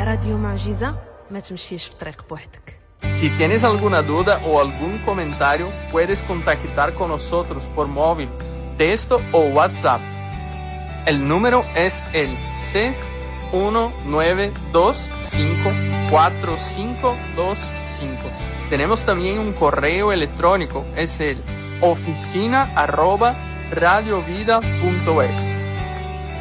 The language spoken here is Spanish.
راديو معجزة ما تمشيش في طريق بوحدك. Si tienes alguna duda o algún comentario, puedes contactar con nosotros por móvil, texto o WhatsApp. El número es el 619254525. Tenemos también un correo electrónico, es el oficina@radiovida.es.